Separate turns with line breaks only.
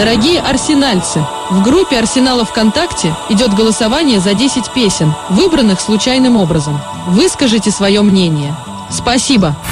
Дорогие арсенальцы, в группе Арсенала ВКонтакте идет голосование за 10 песен, выбранных случайным образом. Выскажите свое мнение. Спасибо.